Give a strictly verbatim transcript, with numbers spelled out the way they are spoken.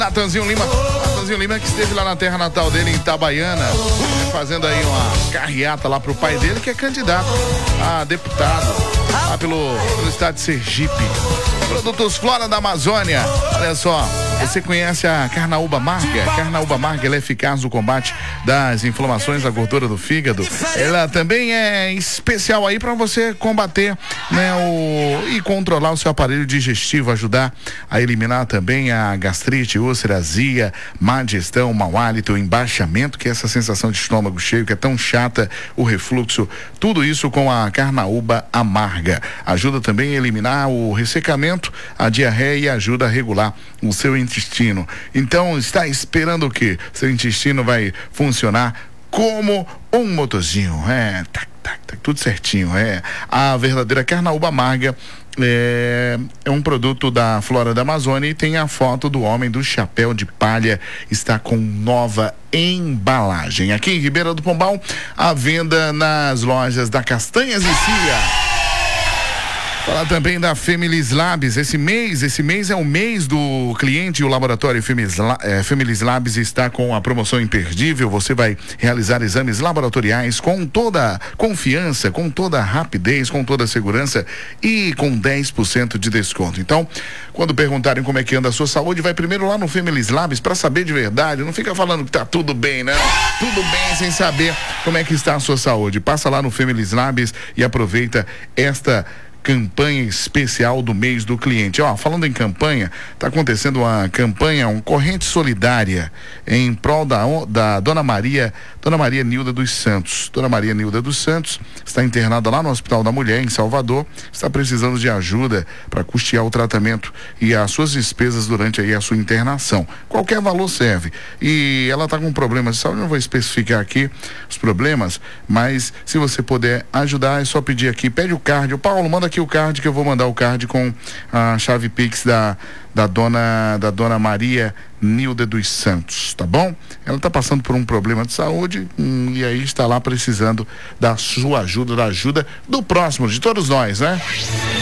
Natanzinho Lima, Natanzinho Lima que esteve lá na terra natal dele em Itabaiana, fazendo aí uma carreata lá pro pai dele, que é candidato a deputado lá pelo, pelo estado de Sergipe. Produtos Flora da Amazônia. Olha só, você conhece a Carnaúba Amarga? A Carnaúba Amarga, ela é eficaz no combate das inflamações da gordura do fígado. Ela também é especial aí para você combater, né, o, e controlar o seu aparelho digestivo, ajudar a eliminar também a gastrite, úlcera, azia, má digestão, mau hálito, embaixamento, que é essa sensação de estômago cheio que é tão chata, o refluxo, tudo isso com a Carnaúba Amarga. Ajuda também a eliminar o ressecamento, a diarreia e ajuda a regular o seu intestino. Então, está esperando o quê? Seu intestino vai funcionar como um motorzinho, é, tac, tac, tac, tudo certinho, é. A verdadeira Carnaúba Amarga é, é um produto da Flora da Amazônia e tem a foto do homem do chapéu de palha, está com nova embalagem. Aqui em Ribeira do Pombal, à venda nas lojas da Castanhas e Cia. Falar também da Femilis Labs. Esse mês, esse mês é o mês do cliente e o laboratório Femilis, é, Femilis Labs está com a promoção imperdível. Você vai realizar exames laboratoriais com toda confiança, com toda rapidez, com toda segurança e com dez por cento de desconto. Então, quando perguntarem como é que anda a sua saúde, vai primeiro lá no Femilis Labs para saber de verdade. Não fica falando que tá tudo bem, né? Tudo bem sem saber como é que está a sua saúde. Passa lá no Femilis Labs e aproveita esta campanha especial do mês do cliente. Ó, falando em campanha, está acontecendo uma campanha, uma corrente solidária em prol da, da Dona Maria, Dona Maria Nilda dos Santos. Dona Maria Nilda dos Santos está internada lá no Hospital da Mulher, em Salvador, está precisando de ajuda para custear o tratamento e as suas despesas durante aí a sua internação. Qualquer valor serve. E ela está com problemas de saúde, não vou especificar aqui os problemas, mas se você puder ajudar, é só pedir aqui, pede o card. O Paulo, manda aqui o card que eu vou mandar o card com a chave Pix da, da dona da dona Maria Nilda dos Santos, tá bom? Ela tá passando por um problema de saúde hum, e aí está lá precisando da sua ajuda, da ajuda do próximo, de todos nós, né?